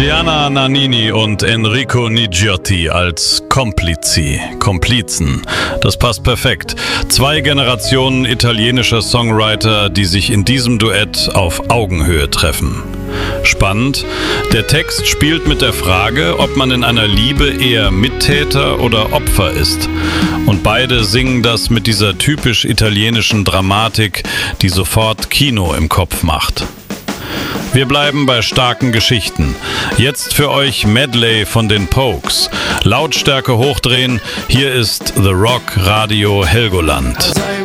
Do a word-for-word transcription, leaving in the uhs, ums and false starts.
Gianna Nannini und Enrico Nigiotti als Komplizi, Komplizen. Das passt perfekt. Zwei Generationen italienischer Songwriter, die sich in diesem Duett auf Augenhöhe treffen. Spannend, der Text spielt mit der Frage, ob man in einer Liebe eher Mittäter oder Opfer ist. Und beide singen das mit dieser typisch italienischen Dramatik, die sofort Kino im Kopf macht. Wir bleiben bei starken Geschichten. Jetzt für euch Medley von den Pokes. Lautstärke hochdrehen, hier ist The Rock Radio Helgoland.